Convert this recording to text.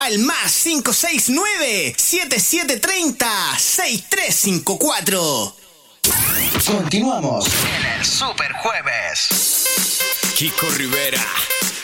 Al más 569-7730-6354. Continuamos en el Super Jueves. Kiko Rivera,